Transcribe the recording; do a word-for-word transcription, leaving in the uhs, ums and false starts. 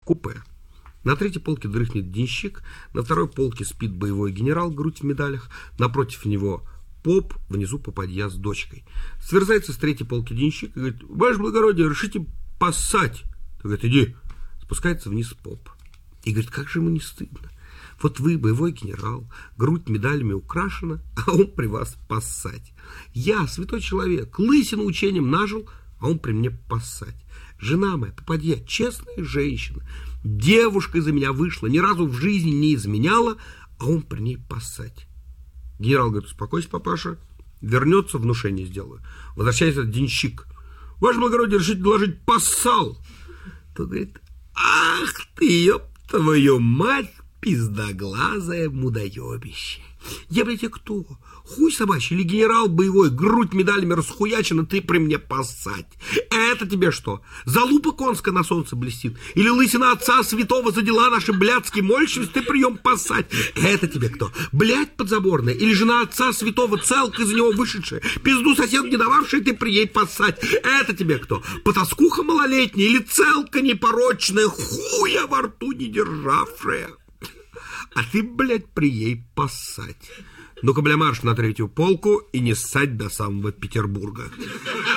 Купе. На третьей полке дрыхнет денщик, на второй полке спит боевой генерал, грудь в медалях, напротив него поп, внизу попадья с дочкой. Сверзается с третьей полки денщик и говорит: «Ваше благородие, решите поссать». Говорит: «Иди». Спускается вниз поп и говорит: «Как же ему не стыдно? Вот вы, боевой генерал, грудь медалями украшена, а он при вас поссать. Я, святой человек, лысину учением нажил, а он при мне поссать. Жена моя, попадья, честная женщина, девушка из-за меня вышла, ни разу в жизни не изменяла, а он при ней поссать». Генерал говорит: «Успокойся, папаша, вернется, внушение сделаю». Возвращается денщик: «Ваше благородие, решите доложить, поссал». То говорит: «Ах ты, ёб твою мать, пиздоглазое мудоебище! Я, блядь, я кто? Хуй собачий или генерал боевой, грудь медалями расхуячена, ты при мне поссать? Это тебе что, залупа конская на солнце блестит? Или лысина отца святого за дела наши блядские мольщивость, ты прием поссать? Это тебе кто? Блядь подзаборная? Или жена отца святого, целка из него вышедшая, пизду сосед не дававшая, ты при ей поссать? Это тебе кто? Потаскуха малолетняя или целка непорочная, хуя во рту не державшая? А ты, блядь, при ей поссать. Ну-ка, бля, марш на третью полку и не ссать до самого Петербурга».